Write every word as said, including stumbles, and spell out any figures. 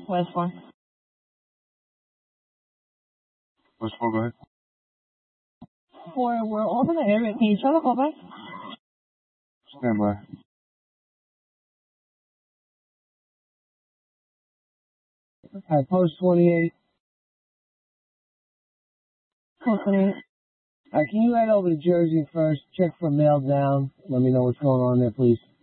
West four. West four, go ahead. Four, we're all in the area. Can you try to call back? Stand by. Alright, post twenty-eight. Post twenty-eight. Alright, can you head over to Jersey first? Check for mail down. Let me know what's going on there, please.